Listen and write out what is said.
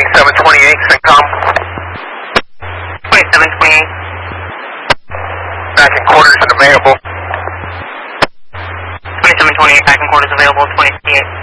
2728, CENTCOM. 2728. Back in quarters and available. 2728, back in quarters available, 28.